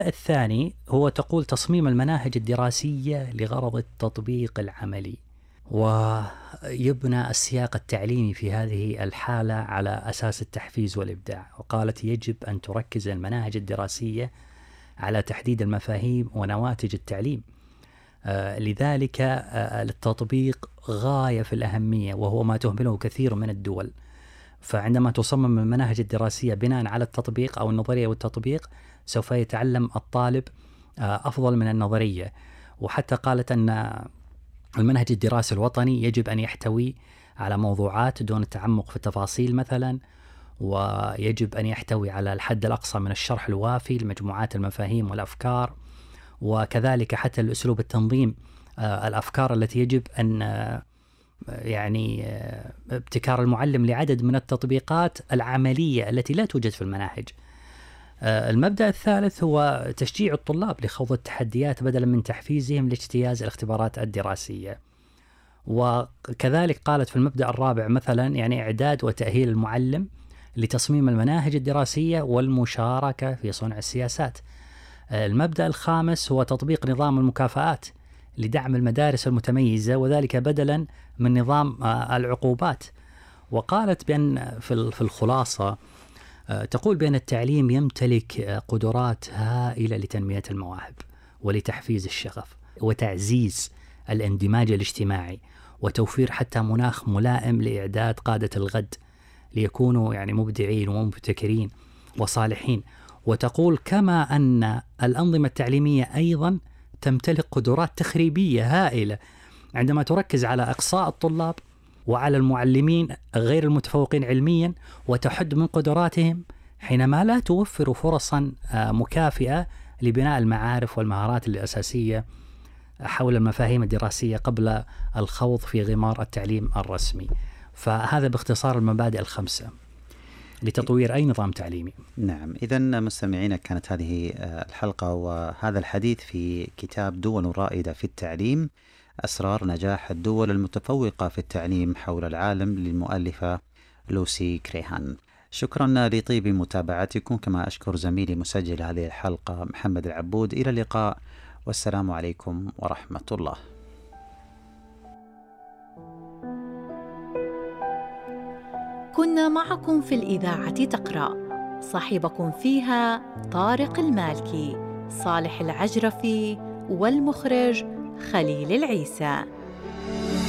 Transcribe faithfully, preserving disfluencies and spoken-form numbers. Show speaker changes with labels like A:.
A: الثاني هو تقول تصميم المناهج الدراسية لغرض التطبيق العملي، ويبنى السياق التعليمي في هذه الحالة على أساس التحفيز والإبداع. وقالت يجب أن تركز المناهج الدراسية على تحديد المفاهيم ونواتج التعليم، آه لذلك آه التطبيق غاية في الأهمية، وهو ما تهمله كثير من الدول. فعندما تصمم المناهج الدراسية بناء على التطبيق أو النظرية والتطبيق، سوف يتعلم الطالب آه أفضل من النظرية. وحتى قالت أن المنهج الدراسي الوطني يجب أن يحتوي على موضوعات دون التعمق في التفاصيل مثلا، ويجب أن يحتوي على الحد الأقصى من الشرح الوافي لمجموعات المفاهيم والأفكار، وكذلك حتى الأسلوب التنظيم آه الأفكار التي يجب أن آه يعني آه ابتكار المعلم لعدد من التطبيقات العملية التي لا توجد في المناهج. آه المبدأ الثالث هو تشجيع الطلاب لخوض التحديات بدلا من تحفيزهم لاجتياز الاختبارات الدراسية. وكذلك قالت في المبدأ الرابع مثلا يعني إعداد وتأهيل المعلم لتصميم المناهج الدراسية والمشاركة في صنع السياسات. المبدأ الخامس هو تطبيق نظام المكافآت لدعم المدارس المتميزة، وذلك بدلا من نظام العقوبات. وقالت بأن في الخلاصة تقول بأن التعليم يمتلك قدرات هائلة لتنمية المواهب ولتحفيز الشغف وتعزيز الاندماج الاجتماعي، وتوفير حتى مناخ ملائم لإعداد قادة الغد ليكونوا يعني مبدعين ومبتكرين وصالحين. وتقول كما أن الأنظمة التعليمية أيضا تمتلك قدرات تخريبية هائلة عندما تركز على إقصاء الطلاب وعلى المعلمين غير المتفوقين علميا، وتحد من قدراتهم حينما لا توفر فرصا مكافئة لبناء المعارف والمهارات الأساسية حول المفاهيم الدراسية قبل الخوض في غمار التعليم الرسمي. فهذا باختصار المبادئ الخمسة لتطوير أي نظام تعليمي.
B: نعم، إذن مستمعينا، كانت هذه الحلقة وهذا الحديث في كتاب دول رائدة في التعليم، أسرار نجاح الدول المتفوقة في التعليم حول العالم، للمؤلفة لوسي كريهان. شكرا لطيب متابعتكم، كما أشكر زميلي مسجل هذه الحلقة محمد العبود. إلى اللقاء، والسلام عليكم ورحمة الله.
C: كنا معكم في الإذاعة تقرأ، صاحبكم فيها طارق المالكي، صالح العجرفي، والمخرج خليل العيسى.